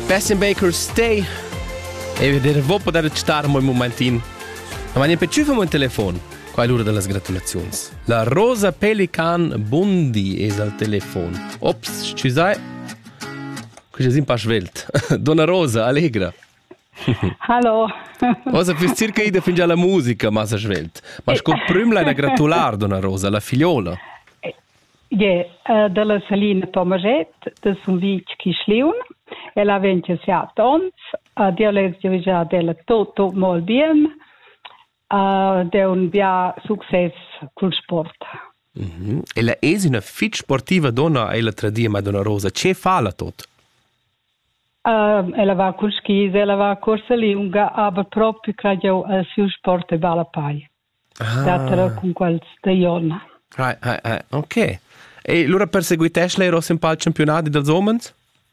Bastian Baker, Stay. E vedere voi poter stare un momentin. Ma ne piaciuva un telefon. Qua è l'ora delle gratulazioni. La Rosa Pelican Bundi è al telefono. Ops, ci sai? Qui c'è un po' svelt. Donna Rosa, allegra. Hallo. Cosa più circa ida fin già la musica, ma sa svelt. Ma scoprim la gratular, Donna Rosa, la figliola. Della Salina Tomaget, da Sunvic Chischliun. Ella ha 27 anni. Dio le già della tutto molto bene. De un bia succes col sport. Ella è una fit sportiva donna e la tradia ma Donna Rosa. Che fa la tot? Ella va col skis, ella va a corsa lunga, aber proprio credo al suo sport e balla pai. Datera con quel stagione. Ok. E allora perseguite lei Rosa in pal campionati dels homens?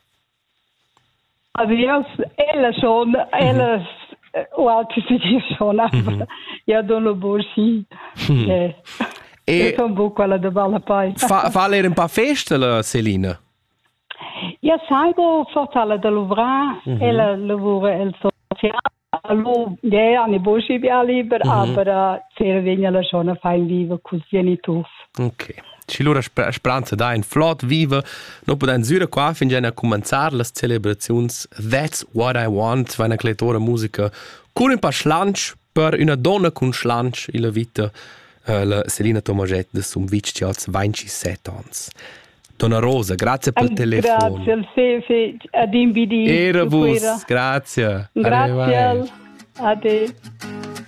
Ella schon, ella altri si schon, aber ja dono borsi. E sono buon quella da balla pai. Fa lei un po' festa la Selina? Ja, salgo fortale da Louvra, ella lavora il sociale, ja, ne borsi via liber, aber c'era vigna la schon fein viva cos genitus. Ok. Ci lura speranza da in flot viva, no poden zura qua fin già a cominciar las celebrazions That's What I Want, va una cleitora musica con un pa schlanch per una donna con schlanch in la vita, la Selina Tomaget de Sunvic che ha 27 anni. Donna Rosa, grazie per il telefono. Grazie, ad invidire. Era vos, grazie. Grazie, ade.